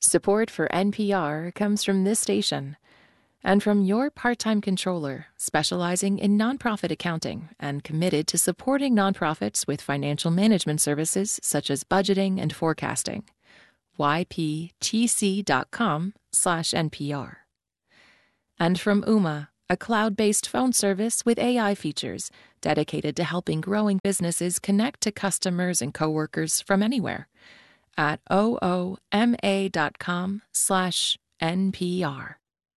Support for NPR comes from this station and from your part-time controller specializing in nonprofit accounting and committed to supporting nonprofits with financial management services such as budgeting and forecasting. yptc.com/NPR. And from Ooma, a cloud-based phone service with AI features dedicated to helping growing businesses connect to customers and coworkers from anywhere at ooma.com/NPR.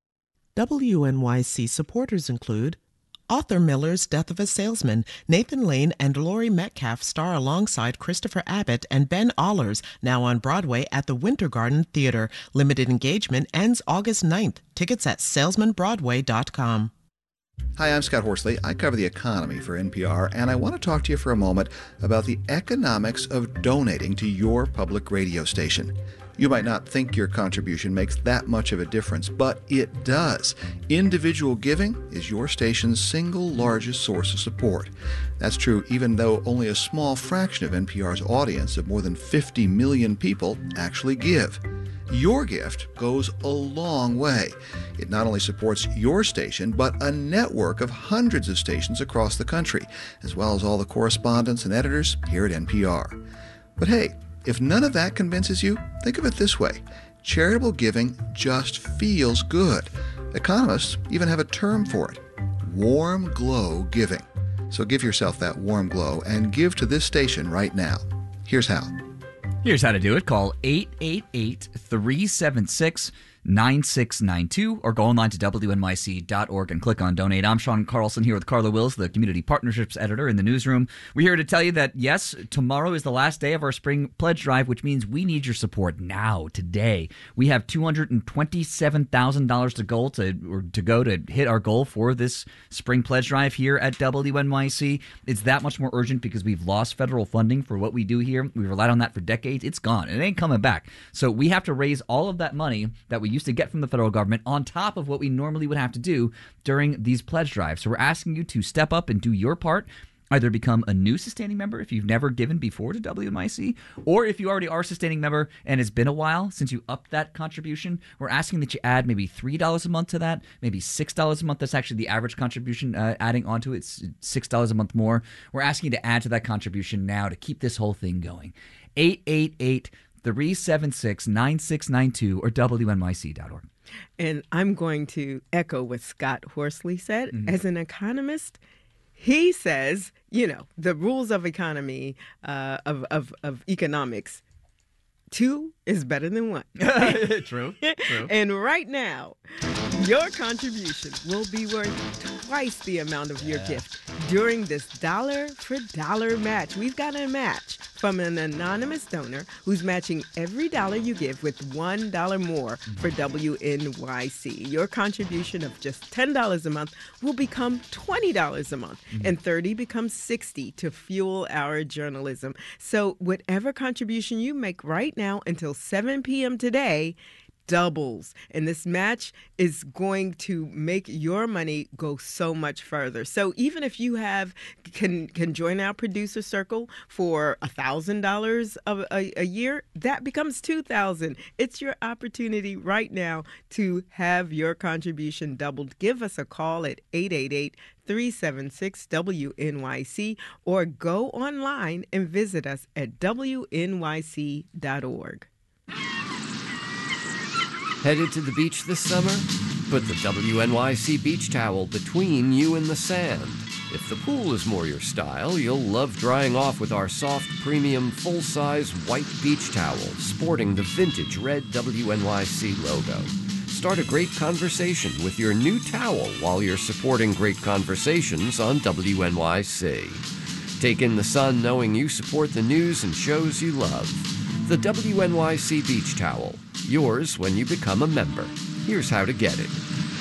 WNYC supporters include Arthur Miller's Death of a Salesman. Nathan Lane and Laurie Metcalf star alongside Christopher Abbott and Ben Allers, now on Broadway at the Winter Garden Theater. Limited engagement ends August 9th. Tickets at salesmanbroadway.com. Hi, I'm Scott Horsley. I cover the economy for NPR, and I want to talk to you for a moment about the economics of donating to your public radio station. You might not think your contribution makes that much of a difference, but it does. Individual giving is your station's single largest source of support. That's true even though only a small fraction of NPR's audience of more than 50 million people actually give. Your gift goes a long way. It not only supports your station, but a network of hundreds of stations across the country, as well as all the correspondents and editors here at NPR. But hey, if none of that convinces you, think of it this way. Charitable giving just feels good. Economists even have a term for it: warm glow giving. So give yourself that warm glow and give to this station right now. Here's how. Here's how to do it. Call 888-376-9692 or go online to WNYC.org and click on Donate. I'm Sean Carlson here with Carla Wills, the Community Partnerships Editor in the newsroom. We're here to tell you that, yes, tomorrow is the last day of our Spring Pledge Drive, which means we need your support now, today. We have $227,000 to go to hit our goal for this Spring Pledge Drive here at WNYC. It's that much more urgent because we've lost federal funding for what we do here. We've relied on that for decades. It's gone. It ain't coming back. So we have to raise all of that money that we used to get from the federal government on top of what we normally would have to do during these pledge drives. So we're asking you to step up and do your part. Either become a new sustaining member if you've never given before to WNYC, or if you already are a sustaining member and it's been a while since you upped that contribution, we're asking that you add maybe $3 a month to that, maybe $6 a month. That's actually the average contribution adding onto it. It's $6 a month more. We're asking you to add to that contribution now to keep this whole thing going. 888-376-9692 or WNYC.org. And I'm going to echo what Scott Horsley said. Mm-hmm. As an economist, he says, the rules of economy, of economics, 2 is better than 1. True. And right now, your contribution will be worth twice the amount of your gift during this dollar for dollar match. We've got a match from an anonymous donor who's matching every dollar you give with $1 more for WNYC. Your contribution of just $10 a month will become $20 a month, and $30 becomes $60 to fuel our journalism. So whatever contribution you make right now until 7 p.m. today doubles. And this match is going to make your money go so much further. So even if you can join our producer circle for $1,000 a year, that becomes $2,000. It's your opportunity right now to have your contribution doubled. Give us a call at 888-376-WNYC or go online and visit us at WNYC.org. Headed to the beach this summer? Put the WNYC beach towel between you and the sand. If the pool is more your style, you'll love drying off with our soft, premium, full-size white beach towel sporting the vintage red WNYC logo. Start a great conversation with your new towel while you're supporting great conversations on WNYC. Take in the sun knowing you support the news and shows you love. The WNYC beach towel. Yours when you become a member. Here's how to get it.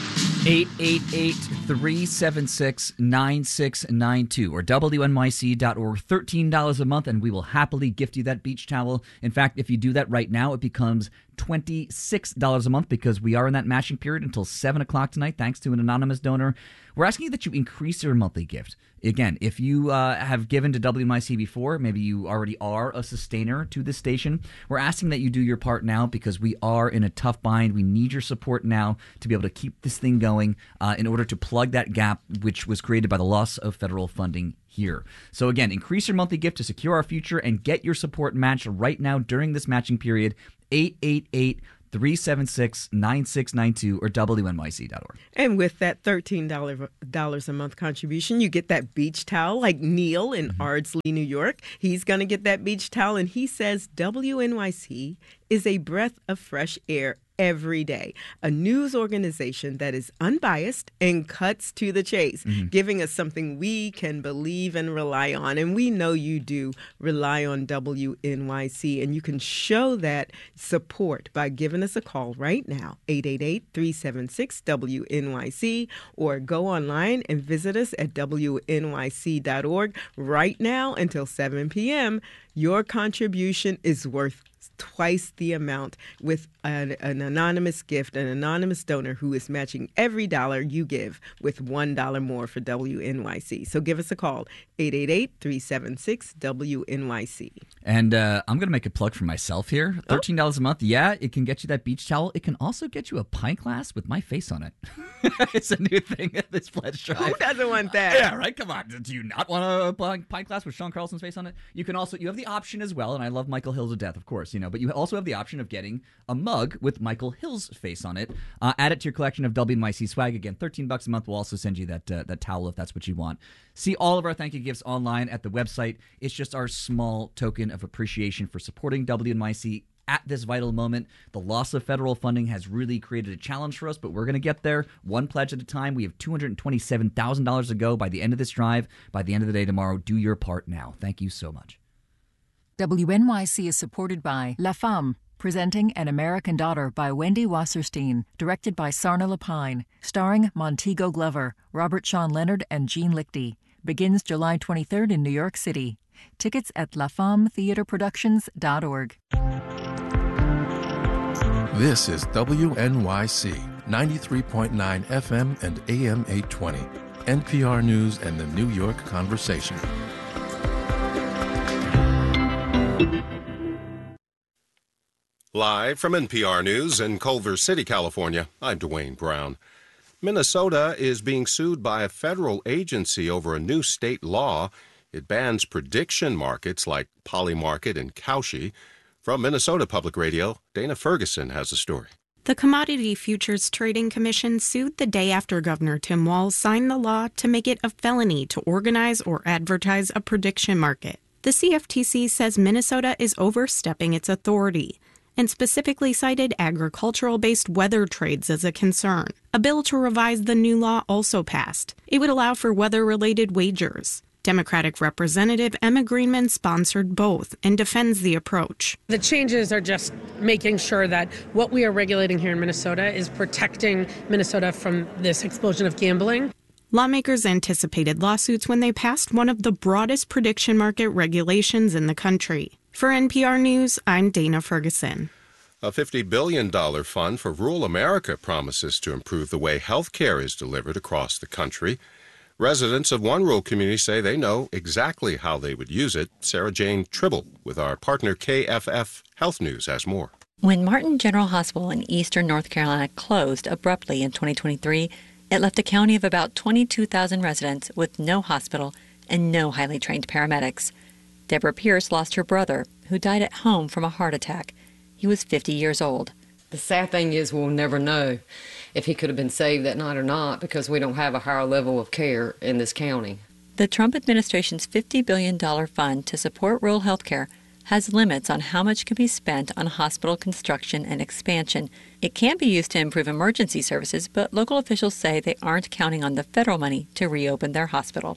888-376-9692 or WNYC.org. $13 a month, and we will happily gift you that beach towel. In fact, if you do that right now, it becomes $26 a month because we are in that matching period until 7 o'clock tonight, thanks to an anonymous donor. we're asking that you increase your monthly gift. Again, if you have given to WNYC before, maybe you already are a sustainer to this station, we're asking that you do your part now because we are in a tough bind. We need your support now to be able to keep this thing going in order to plug that gap which was created by the loss of federal funding here. So again, increase your monthly gift to secure our future and get your support matched right now during this matching period. 888-376-9692 or WNYC.org. And with that $13 a month contribution, you get that beach towel like Neil in Ardsley, New York. He's going to get that beach towel, and he says WNYC is a breath of fresh air every day. A news organization that is unbiased and cuts to the chase, giving us something we can believe and rely on. And we know you do rely on WNYC, and you can show that support by giving us a call right now, 888-376-WNYC, or go online and visit us at WNYC.org right now until 7 p.m. Your contribution is worth twice the amount with an anonymous gift, an anonymous donor who is matching every dollar you give with $1 more for WNYC. So give us a call, 888-376-WNYC. And I'm going to make a plug for myself here. $13 a month. Yeah, it can get you that beach towel. It can also get you a pint glass with my face on it. It's a new thing at this pledge drive. Who doesn't want that? Yeah, right? Come on. Do you not want a pint glass with Sean Carlson's face on it? You have the option as well, and I love Michael Hill to death, of course, but you also have the option of getting a mug with Michael Hill's face on it. Add it to your collection of WNYC swag. Again, $13 a month. We'll also send you that towel if that's what you want. See all of our thank you gifts online at the website. It's just our small token of appreciation for supporting WNYC at this vital moment. The loss of federal funding has really created a challenge for us, but we're going to get there one pledge at a time. We have $227,000 to go by the end of this drive. By the end of the day tomorrow, do your part now. Thank you so much. WNYC is supported by La Femme, presenting An American Daughter by Wendy Wasserstein, directed by Sarna Lapine, starring Montego Glover, Robert Sean Leonard, and Gene Lichty. Begins July 23rd in New York City. Tickets at lafemmetheatreproductions.org. This is WNYC 93.9 FM and AM 820, NPR News and the New York Conversation. Live from NPR News in Culver City, California, I'm Dwayne Brown. Minnesota is being sued by a federal agency over a new state law. It bans prediction markets like Polymarket and Kalshi. From Minnesota Public Radio, Dana Ferguson has a story. The Commodity Futures Trading Commission sued the day after Governor Tim Walz signed the law to make it a felony to organize or advertise a prediction market. The CFTC says Minnesota is overstepping its authority and specifically cited agricultural-based weather trades as a concern. A bill to revise the new law also passed. It would allow for weather-related wagers. Democratic Representative Emma Greenman sponsored both and defends the approach. The changes are just making sure that what we are regulating here in Minnesota is protecting Minnesota from this explosion of gambling. Lawmakers anticipated lawsuits when they passed one of the broadest prediction market regulations in the country. For NPR News, I'm Dana Ferguson. A $50 billion fund for rural America promises to improve the way health care is delivered across the country. Residents of one rural community say they know exactly how they would use it. Sarah Jane Tribble with our partner KFF Health News has more. When Martin General Hospital in eastern North Carolina closed abruptly in 2023, it left a county of about 22,000 residents with no hospital and no highly trained paramedics. Deborah Pierce lost her brother, who died at home from a heart attack. He was 50 years old. The sad thing is we'll never know if he could have been saved that night or not because we don't have a higher level of care in this county. The Trump administration's $50 billion fund to support rural health care has limits on how much can be spent on hospital construction and expansion. It can be used to improve emergency services, but local officials say they aren't counting on the federal money to reopen their hospital.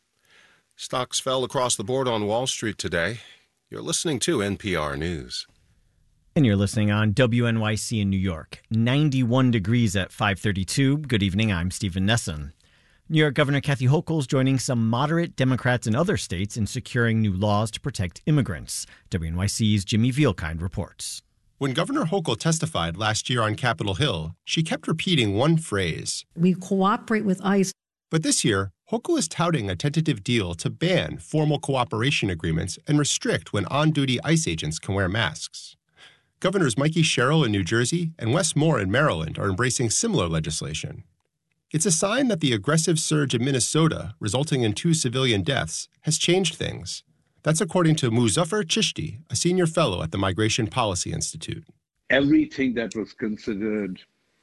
Stocks fell across the board on Wall Street today. You're listening to NPR News. And you're listening on WNYC in New York. 91 degrees at 5:32. Good evening, I'm Stephen Nesson. New York Governor Kathy Hochul's joining some moderate Democrats in other states in securing new laws to protect immigrants. WNYC's Jimmy Vielkind reports. When Governor Hochul testified last year on Capitol Hill, she kept repeating one phrase. We cooperate with ICE But this year, Hochul is touting a tentative deal to ban formal cooperation agreements and restrict when on-duty ICE agents can wear masks. Governors Mikey Sherrill in New Jersey and Wes Moore in Maryland are embracing similar legislation. It's a sign that the aggressive surge in Minnesota, resulting in 2 civilian deaths, has changed things. That's according to Muzaffar Chishti, a senior fellow at the Migration Policy Institute. Everything that was considered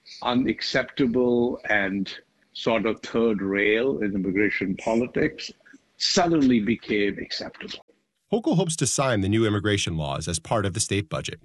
unacceptable and sort of third rail in immigration politics suddenly became acceptable. Hochul hopes to sign the new immigration laws as part of the state budget.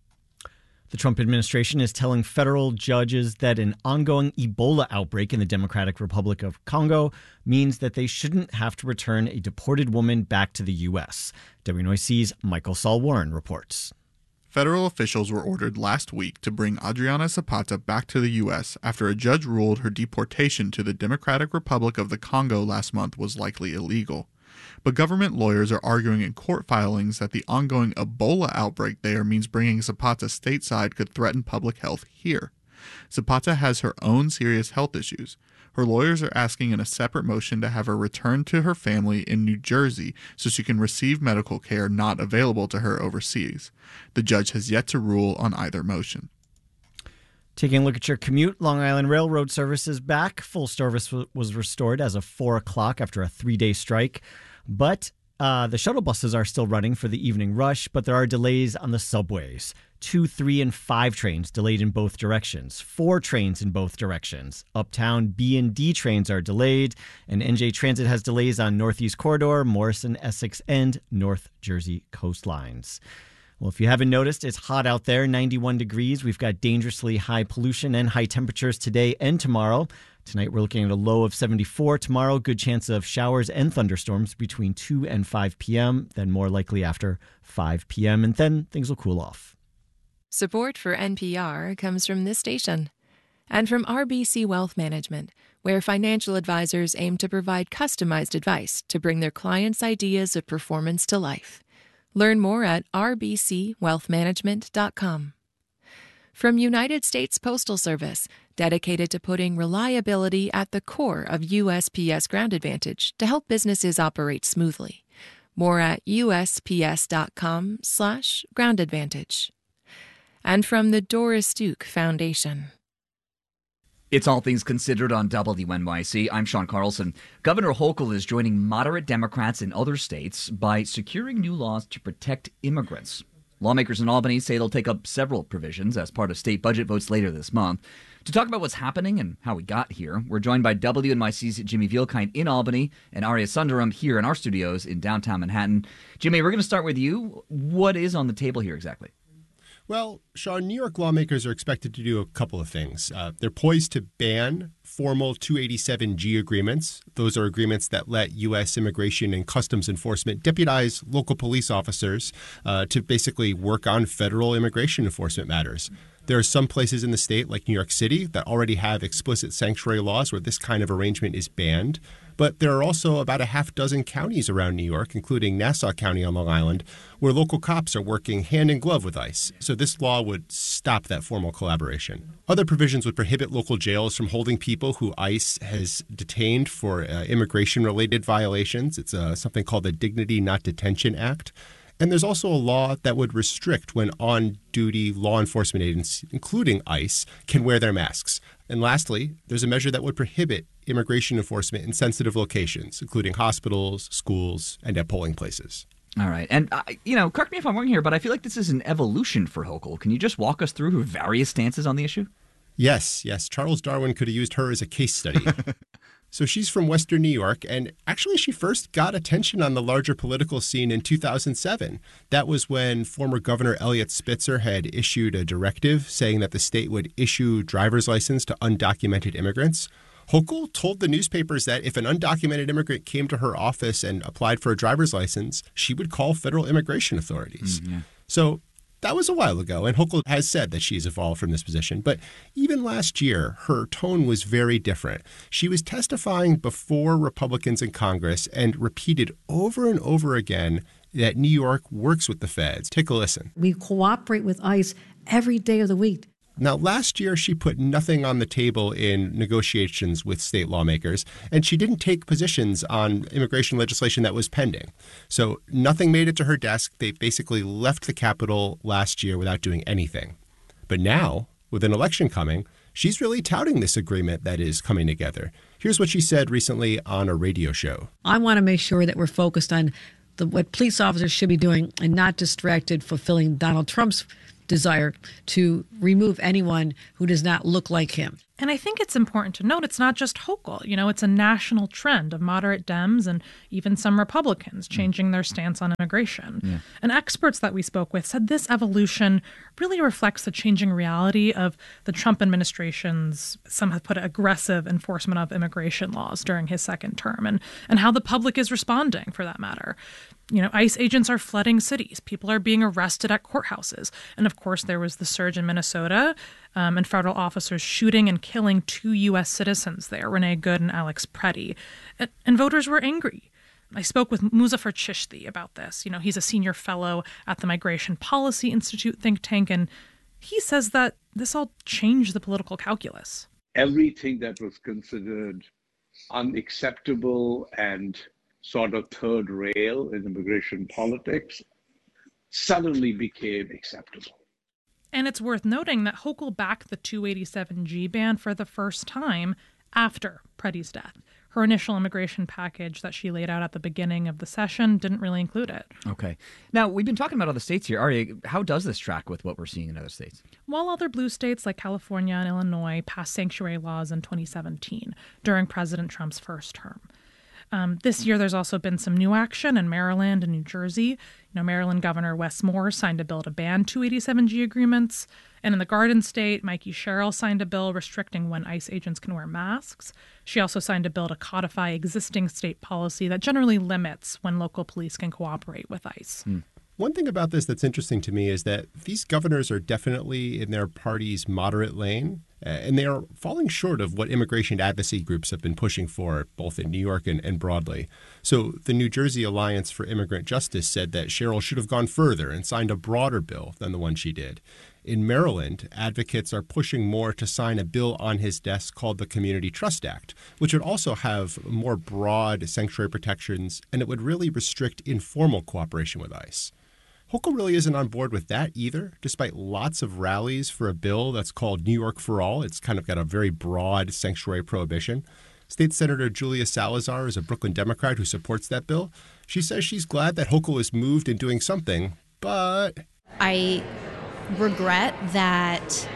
The Trump administration is telling federal judges that an ongoing Ebola outbreak in the Democratic Republic of Congo means that they shouldn't have to return a deported woman back to the U.S. WNYC's Michael Saul-Warren reports. Federal officials were ordered last week to bring Adriana Zapata back to the U.S. after a judge ruled her deportation to the Democratic Republic of the Congo last month was likely illegal. But government lawyers are arguing in court filings that the ongoing Ebola outbreak there means bringing Zapata stateside could threaten public health here. Zapata has her own serious health issues. Her lawyers are asking in a separate motion to have her returned to her family in New Jersey so she can receive medical care not available to her overseas. The judge has yet to rule on either motion. Taking a look at your commute, Long Island Railroad service is back. Full service was restored as of 4 o'clock after a 3-day strike. But the shuttle buses are still running for the evening rush, but there are delays on the subways. 2, 3, and 5 trains delayed in both directions. 4 trains in both directions. Uptown B and D trains are delayed, and NJ Transit has delays on Northeast Corridor, Morrison, Essex, and North Jersey coastlines. Well, if you haven't noticed, it's hot out there, 91 degrees. We've got dangerously high pollution and high temperatures today and tomorrow. Tonight, we're looking at a low of 74. Tomorrow, good chance of showers and thunderstorms between 2 and 5 p.m., then more likely after 5 p.m., and then things will cool off. Support for NPR comes from this station and from RBC Wealth Management, where financial advisors aim to provide customized advice to bring their clients' ideas of performance to life. Learn more at rbcwealthmanagement.com. From United States Postal Service, dedicated to putting reliability at the core of USPS Ground Advantage to help businesses operate smoothly. More at usps.com/Ground Advantage. And from the Doris Duke Foundation. It's All Things Considered on WNYC. I'm Sean Carlson. Governor Hochul is joining moderate Democrats in other states by securing new laws to protect immigrants. Lawmakers in Albany say they'll take up several provisions as part of state budget votes later this month. To talk about what's happening and how we got here, we're joined by WNYC's Jimmy Vielkind in Albany and Arya Sundaram here in our studios in downtown Manhattan. Jimmy, we're going to start with you. What is on the table here exactly? Well, Sean, New York lawmakers are expected to do a couple of things. They're poised to ban formal 287G agreements. Those are agreements that let U.S. Immigration and Customs Enforcement deputize local police officers to basically work on federal immigration enforcement matters. There are some places in the state, like New York City, that already have explicit sanctuary laws where this kind of arrangement is banned. But there are also about a half dozen counties around New York, including Nassau County on Long Island, where local cops are working hand in glove with ICE. So this law would stop that formal collaboration. Other provisions would prohibit local jails from holding people who ICE has detained for immigration-related violations. It's something called the Dignity Not Detention Act. And there's also a law that would restrict when on-duty law enforcement agents, including ICE, can wear their masks. And lastly, there's a measure that would prohibit immigration enforcement in sensitive locations, including hospitals, schools, and at polling places. All right. And, correct me if I'm wrong here, but I feel like this is an evolution for Hochul. Can you just walk us through her various stances on the issue? Yes. Charles Darwin could have used her as a case study. So she's from Western New York, and actually she first got attention on the larger political scene in 2007. That was when former Governor Eliot Spitzer had issued a directive saying that the state would issue driver's license to undocumented immigrants. Hochul told the newspapers that if an undocumented immigrant came to her office and applied for a driver's license, she would call federal immigration authorities. Mm-hmm. So that was a while ago, and Hochul has said that she's evolved from this position. But even last year, her tone was very different. She was testifying before Republicans in Congress and repeated over and over again that New York works with the feds. Take a listen. We cooperate with ICE every day of the week. Now, last year, she put nothing on the table in negotiations with state lawmakers, and she didn't take positions on immigration legislation that was pending. So nothing made it to her desk. They basically left the Capitol last year without doing anything. But now, with an election coming, she's really touting this agreement that is coming together. Here's what she said recently on a radio show. I want to make sure that we're focused on what police officers should be doing and not distracted fulfilling Donald Trump's desire to remove anyone who does not look like him. And I think it's important to note it's not just Hochul. It's a national trend of moderate Dems and even some Republicans changing their stance on immigration. Yeah. And experts that we spoke with said this evolution really reflects the changing reality of the Trump administration's, some have put it, aggressive enforcement of immigration laws during his second term, and how the public is responding, for that matter. ICE agents are flooding cities. People are being arrested at courthouses. And of course, there was the surge in Minnesota and federal officers shooting and killing 2 U.S. citizens there, Renee Good and Alex Preddy. And voters were angry. I spoke with Muzaffar Chishti about this. He's a senior fellow at the Migration Policy Institute think tank, and he says that this all changed the political calculus. Everything that was considered unacceptable and sort of third rail in immigration politics suddenly became acceptable. And it's worth noting that Hochul backed the 287G ban for the first time after Preddy's death. Her initial immigration package that she laid out at the beginning of the session didn't really include it. Okay. Now, we've been talking about other states here. Aria, how does this track with what we're seeing in other states? While other blue states like California and Illinois passed sanctuary laws in 2017 during President Trump's first term. This year, there's also been some new action in Maryland and New Jersey. Maryland Governor Wes Moore signed a bill to ban 287G agreements. And in the Garden State, Mikey Sherrill signed a bill restricting when ICE agents can wear masks. She also signed a bill to codify existing state policy that generally limits when local police can cooperate with ICE. One thing about this that's interesting to me is that these governors are definitely in their party's moderate lane, and they are falling short of what immigration advocacy groups have been pushing for, both in New York and broadly. So the New Jersey Alliance for Immigrant Justice said that Sherrill should have gone further and signed a broader bill than the one she did. In Maryland, advocates are pushing Moore to sign a bill on his desk called the Community Trust Act, which would also have more broad sanctuary protections, and it would really restrict informal cooperation with ICE. Hochul really isn't on board with that either, despite lots of rallies for a bill that's called New York for All. It's kind of got a very broad sanctuary prohibition. State Senator Julia Salazar is a Brooklyn Democrat who supports that bill. She says she's glad that Hochul is moved in doing something, but I regret that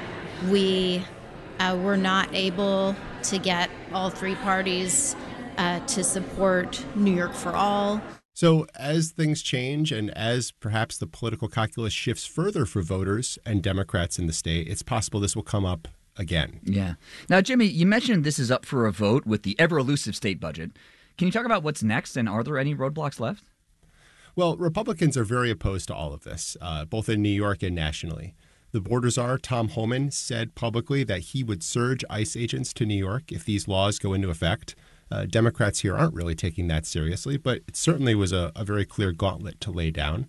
we were not able to get all three parties to support New York for All. So as things change and as perhaps the political calculus shifts further for voters and Democrats in the state, it's possible this will come up again. Yeah. Now, Jimmy, you mentioned this is up for a vote with the ever-elusive state budget. Can you talk about what's next, and are there any roadblocks left? Well, Republicans are very opposed to all of this, both in New York and nationally. The border czar, Tom Homan, said publicly that he would surge ICE agents to New York if these laws go into effect. Democrats here aren't really taking that seriously, but it certainly was a very clear gauntlet to lay down.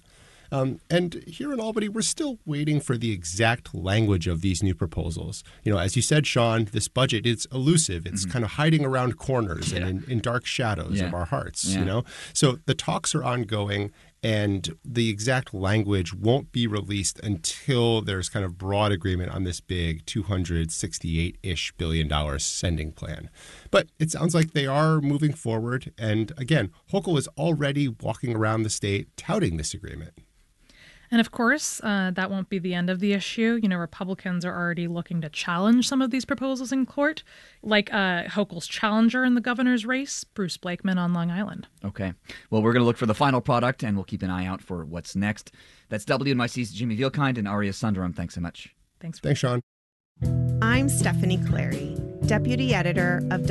And here in Albany, we're still waiting for the exact language of these new proposals. As you said, Sean, this budget, it's elusive. It's kind of hiding around corners and in dark shadows of our hearts, So the talks are ongoing, and the exact language won't be released until there's kind of broad agreement on this big $268-ish billion sending plan. But it sounds like they are moving forward. And again, Hochul is already walking around the state touting this agreement. And of course, that won't be the end of the issue. Republicans are already looking to challenge some of these proposals in court, like Hochul's challenger in the governor's race, Bruce Blakeman on Long Island. Okay. Well, we're going to look for the final product, and we'll keep an eye out for what's next. That's WNYC's Jimmy Vielkind and Aria Sundaram. Thanks so much. Thanks, Sean. I'm Stephanie Clary, Deputy Editor of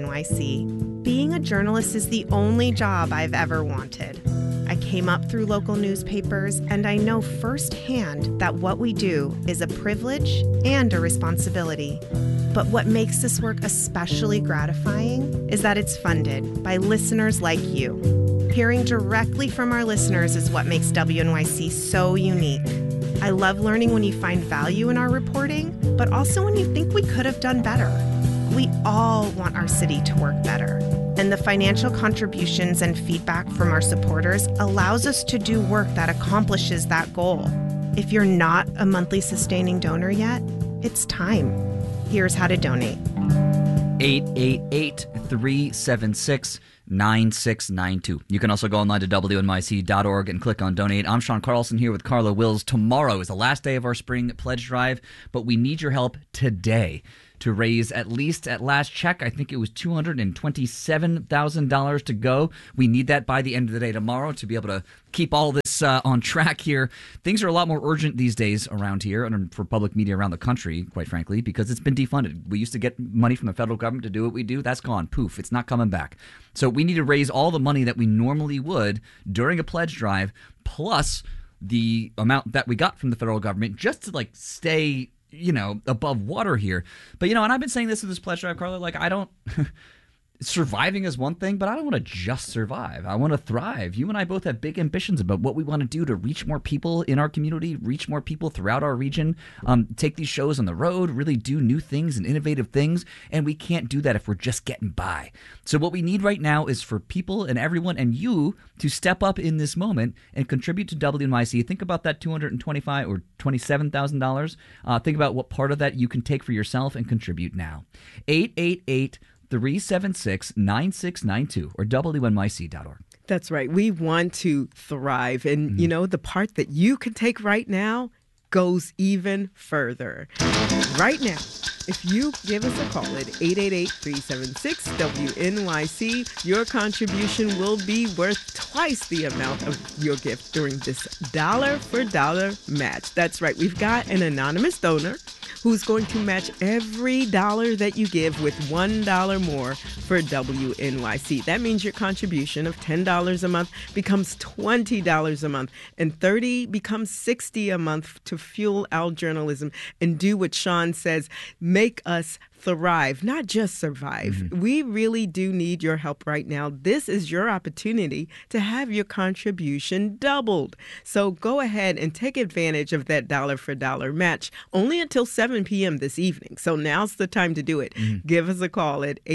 WNYC. Being a journalist is the only job I've ever wanted. I came up through local newspapers, and I know firsthand that what we do is a privilege and a responsibility. But what makes this work especially gratifying is that it's funded by listeners like you. Hearing directly from our listeners is what makes WNYC so unique. I love learning when you find value in our reporting, but also when you think we could have done better. We all want our city to work better, and the financial contributions and feedback from our supporters allows us to do work that accomplishes that goal. If you're not a monthly sustaining donor yet, it's time. Here's how to donate. 888-376-9692. You can also go online to WNYC.org and click on donate. I'm Sean Carlson here with Carla Wills. Tomorrow is the last day of our spring pledge drive, but we need your help today to raise, at least at last check, I think it was $227,000 to go. We need that by the end of the day tomorrow to be able to keep all this on track here. Things are a lot more urgent these days around here and for public media around the country, quite frankly, because it's been defunded. We used to get money from the federal government to do what we do. That's gone. Poof. It's not coming back. So we need to raise all the money that we normally would during a pledge drive, plus the amount that we got from the federal government just to stay above water here. But, and I've been saying this with this pledge drive, Carla, I don't, surviving is one thing, but I don't want to just survive. I want to thrive. You and I both have big ambitions about what we want to do to reach more people in our community, reach more people throughout our region, take these shows on the road, really do new things and innovative things. And we can't do that if we're just getting by. So what we need right now is for people and everyone and you to step up in this moment and contribute to WNYC. Think about that $225,000 or $27,000. Think about what part of that you can take for yourself and contribute now. 888-376-9692 or WNYC.org. That's right. We want to thrive. And, the part that you can take right now goes even further. Right now, if you give us a call at 888-376-WNYC, your contribution will be worth twice the amount of your gift during this dollar for dollar match. That's right. We've got an anonymous donor who's going to match every dollar that you give with $1 more for WNYC. That means your contribution of $10 a month becomes $20 a month, and $30 becomes $60 a month to fuel our journalism and do what Sean says, make us thrive, not just survive. Mm-hmm. We really do need your help right now. This is your opportunity to have your contribution doubled. So go ahead and take advantage of that dollar for dollar match only until 7 p.m. this evening. So now's the time to do it. Mm-hmm. Give us a call at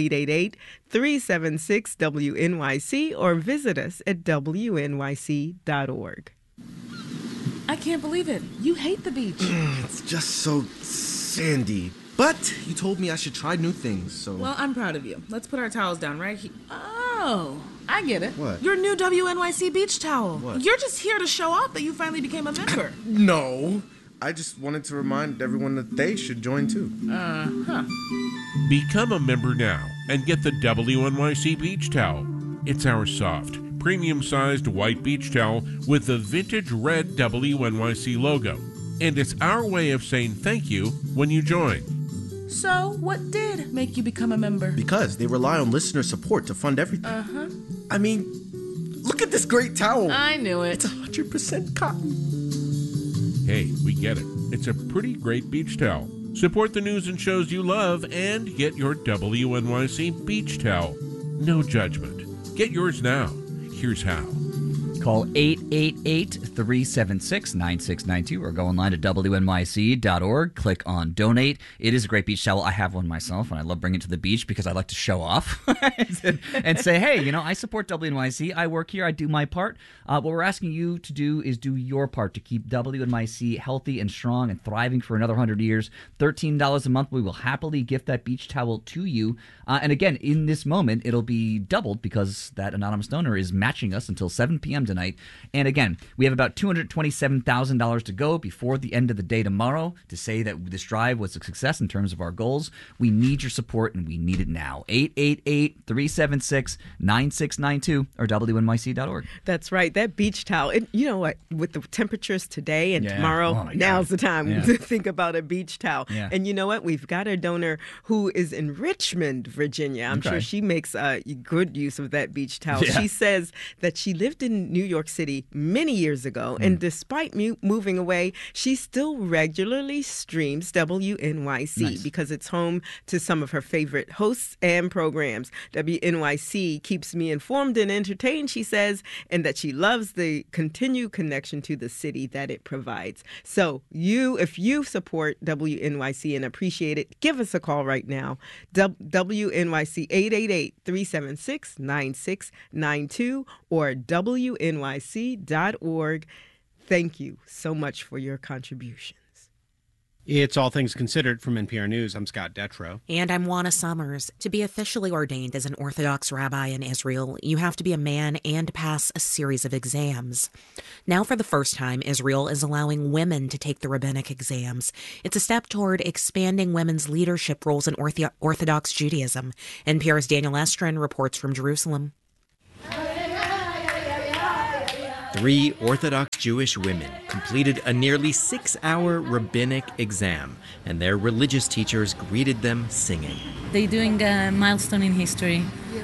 888-376-WNYC or visit us at WNYC.org. I can't believe it. You hate the beach. It's just so sandy. But you told me I should try new things, so... Well, I'm proud of you. Let's put our towels down right here. Oh, I get it. What? Your new WNYC beach towel. What? You're just here to show off that you finally became a member. No. I just wanted to remind everyone that they should join, too. Become a member now and get the WNYC beach towel. It's our soft, premium-sized white beach towel with the vintage red WNYC logo. And it's our way of saying thank you when you join. So, what did make you become a member? Because they rely on listener support to fund everything. Uh-huh. I mean, look at this great towel. I knew it. It's 100% cotton. Hey, we get it. It's a pretty great beach towel. Support the news and shows you love and get your WNYC beach towel. No judgment. Get yours now. Here's how. Call 888-376-9692 or go online to WNYC.org. Click on donate. It is a great beach towel. I have one myself, and I love bringing it to the beach because I like to show off and say, hey, I support WNYC. I work here. I do my part. What we're asking you to do is do your part to keep WNYC healthy and strong and thriving for another 100 years. $13 a month. We will happily gift that beach towel to you. And again, in this moment, it'll be doubled because that anonymous donor is matching us until 7 p.m. tonight. And again, we have about $227,000 to go before the end of the day tomorrow to say that this drive was a success in terms of our goals. We need your support, and we need it now. 888-376-9692 or WNYC.org. That's right. That beach towel, you know what, with the temperatures today and tomorrow, now's the time to think about a beach towel. Yeah. And you know what? We've got a donor who is in Richmond, Virginia. I'm sure she makes good use of that beach towel. Yeah. She says that she lived in New New York City many years ago, and despite moving away, she still regularly streams WNYC because it's home to some of her favorite hosts and programs. WNYC keeps me informed and entertained, she says, and that she loves the continued connection to the city that it provides. So if you support WNYC and appreciate it, give us a call right now. WNYC 888-376-9692 or WNYC.org. Thank you so much for your contributions. It's All Things Considered from NPR News. I'm Scott Detrow. And I'm Juana Summers. To be officially ordained as an Orthodox rabbi in Israel, you have to be a man and pass a series of exams. Now, for the first time, Israel is allowing women to take the rabbinic exams. It's a step toward expanding women's leadership roles in Orthodox Judaism. NPR's Daniel Estrin reports from Jerusalem. 3 Orthodox Jewish women completed a nearly 6-hour rabbinic exam, and their religious teachers greeted them singing. They're doing a milestone in history.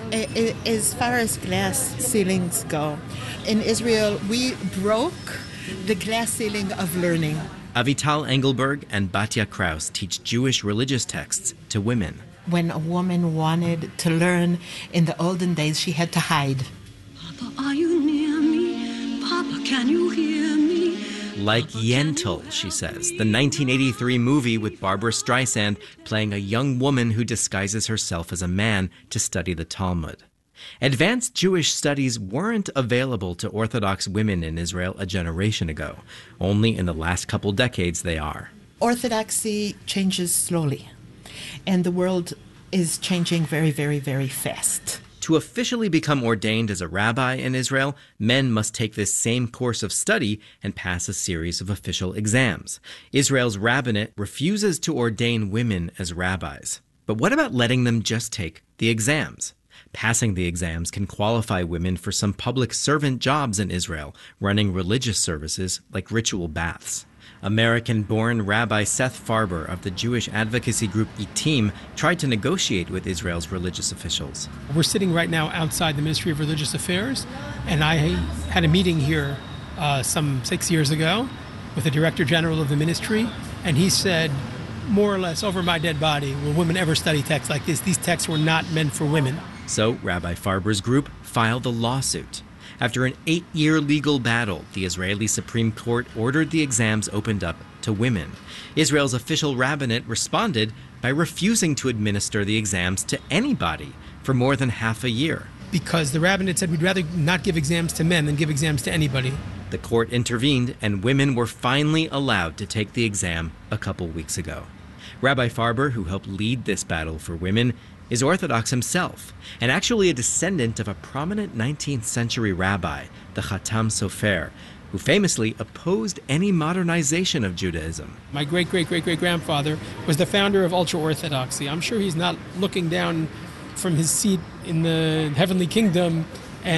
As far as glass ceilings go, in Israel, we broke the glass ceiling of learning. Avital Engelberg and Batya Kraus teach Jewish religious texts to women. When a woman wanted to learn in the olden days, she had to hide. Papa, are you near me? Papa, can you hear me? Like Yentl, she says, the 1983 movie with Barbara Streisand playing a young woman who disguises herself as a man to study the Talmud. Advanced Jewish studies weren't available to Orthodox women in Israel a generation ago. Only in the last couple decades they are. Orthodoxy changes slowly, and the world is changing very, very, very fast. To officially become ordained as a rabbi in Israel, men must take this same course of study and pass a series of official exams. Israel's rabbinate refuses to ordain women as rabbis. But what about letting them just take the exams? Passing the exams can qualify women for some public servant jobs in Israel, running religious services like ritual baths. American-born Rabbi Seth Farber of the Jewish advocacy group Itim tried to negotiate with Israel's religious officials. We're sitting right now outside the Ministry of Religious Affairs, and I had a meeting here some 6 years ago with the Director General of the ministry, and he said, more or less, over my dead body, will women ever study texts like this? These texts were not meant for women. So Rabbi Farber's group filed a lawsuit. After an 8-year legal battle, the Israeli Supreme Court ordered the exams opened up to women. Israel's official rabbinate responded by refusing to administer the exams to anybody for more than half a year. Because the rabbinate said we'd rather not give exams to men than give exams to anybody. The court intervened, and women were finally allowed to take the exam a couple weeks ago. Rabbi Farber, who helped lead this battle for women, is Orthodox himself, and actually a descendant of a prominent 19th century rabbi, the Khatam Sofer, who famously opposed any modernization of Judaism. My great-great-great-great-grandfather was the founder of ultra-Orthodoxy. I'm sure he's not looking down from his seat in the heavenly kingdom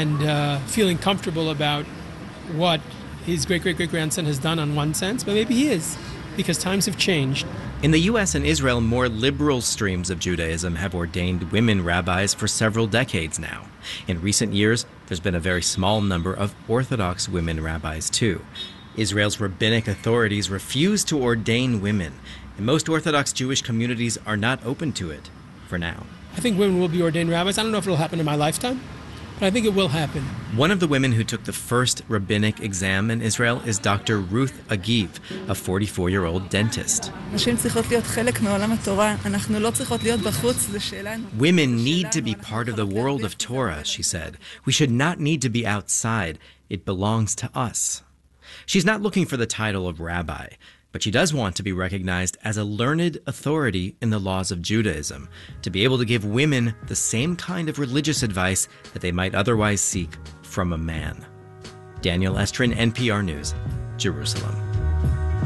and feeling comfortable about what his great-great-great-grandson has done on one sense, but maybe he is, because times have changed. In the U.S. and Israel, more liberal streams of Judaism have ordained women rabbis for several decades now. In recent years, there's been a very small number of Orthodox women rabbis, too. Israel's rabbinic authorities refuse to ordain women, and most Orthodox Jewish communities are not open to it, for now. I think women will be ordained rabbis. I don't know if it'll happen in my lifetime, but I think it will happen. One of the women who took the first rabbinic exam in Israel is Dr. Ruth Agiv, a 44-year-old dentist. Women need to be part of the world of Torah, she said. We should not need to be outside. It belongs to us. She's not looking for the title of rabbi, but she does want to be recognized as a learned authority in the laws of Judaism, to be able to give women the same kind of religious advice that they might otherwise seek from a man. Daniel Estrin, NPR News, Jerusalem.